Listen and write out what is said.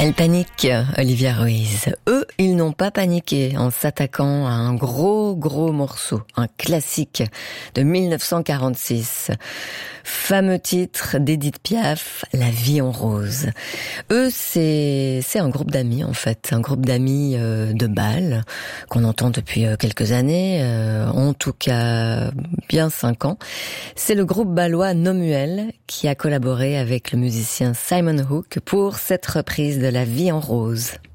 Elle panique, Olivia Ruiz. Eux, ils n'ont pas paniqué en s'attaquant à un gros morceau, un classique de 1946. Fameux titre d'Édith Piaf, La vie en rose. Eux, c'est un groupe d'amis en fait, un groupe d'amis de Bâle qu'on entend depuis quelques années, en tout cas bien 5 ans. C'est le groupe bâlois Nomuel qui a collaboré avec le musicien Simon Hook pour cette reprise de La vie en rose.